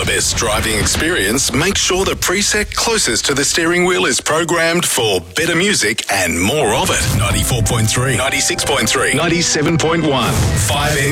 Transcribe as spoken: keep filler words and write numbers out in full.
best driving experience, make sure the preset closest to the steering wheel is programmed for better music and more of it. ninety-four point three, ninety-six point three, ninety-seven point one, five